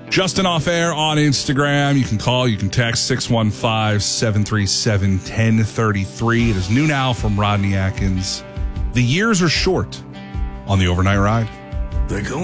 Justin Off Air on Instagram. You can call, you can text 615-737-1033. It is New Now from Rodney Atkins. The years are short on the overnight ride. They're going